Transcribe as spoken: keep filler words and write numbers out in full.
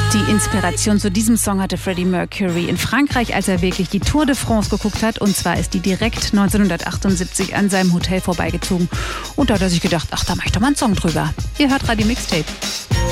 Die Inspiration zu diesem Song hatte Freddie Mercury in Frankreich, als er wirklich die Tour de France geguckt hat. Und zwar ist die direkt neunzehnhundertachtundsiebzig an seinem Hotel vorbeigezogen. Und da hat er sich gedacht, ach, da mach ich doch mal einen Song drüber. Ihr hört Radio Mixtape.